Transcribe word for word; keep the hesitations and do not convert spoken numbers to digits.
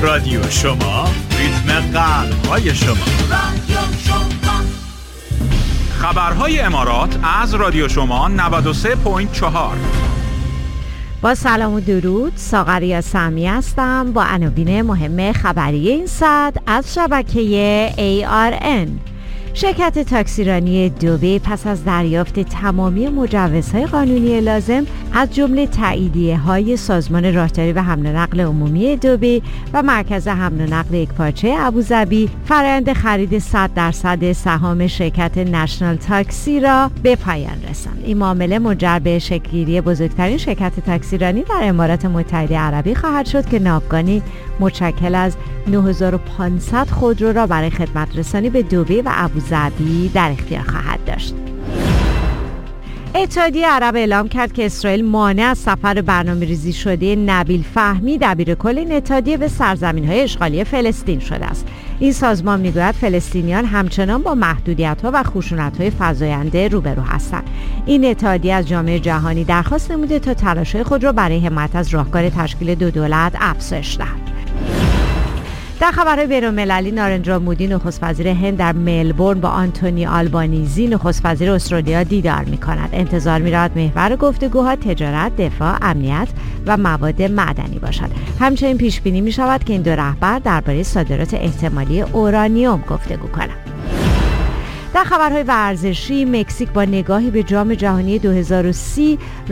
رادیو شما، ریتم قلب های شما. رادیو شما. خبرهای امارات از رادیو شما نود و سه و چهار. با سلام و درود، ساغریا سمی هستم با عناوین مهم خبری این ساعت از شبکه ای آر ان. شرکت تاکسیرانی دبی پس از دریافت تمامی مجوزهای قانونی لازم از جمله تاییدیه‌های سازمان راهداری و حمل و نقل عمومی دبی و مرکز حمل و نقل یکپارچه ابوظبی فرآیند خرید صد درصد سهام شرکت نشنال تاکسی را به پایان رساند. این معامله منجر به شکل‌گیری بزرگترین شرکت تاکسیرانی در امارات متحده عربی خواهد شد که ناوگانی متشکل از نه هزار و پانصد خودرو را برای خدمت رسانی به دبی و ابوظبی در اختیار خواهد داشت. اتحادیه عرب اعلام کرد که اسرائیل مانع از سفر برنامه‌ریزی شده نبیل فهمی دبیرکل این اتحادیه به سرزمین‌های اشغالی فلسطین شده است. این سازمان می‌گوید فلسطینیان همچنان با محدودیت‌ها و خشونت‌های فزاینده روبرو هستند. این اتحادیه از جامعه جهانی درخواست نموده تا تلاش‌های خود را برای حمایت از راهکار تشکیل دو دولت افزایش دهد. در خبرهای بین‌المللی، نارندرا مودی نخست وزیر هند در ملبورن با آنتونی آلبانیزی نخست وزیر استرالیا دیدار می‌کند. انتظار می‌رود محور گفتگوها تجارت، دفاع، امنیت و مواد معدنی باشد. همچنین پیش‌بینی می‌شود که این دو رهبر درباره صادرات احتمالی اورانیوم گفتگو کنند. در خبرهای ورزشی، مکزیک با نگاهی به جام جهانی دو هزار و سی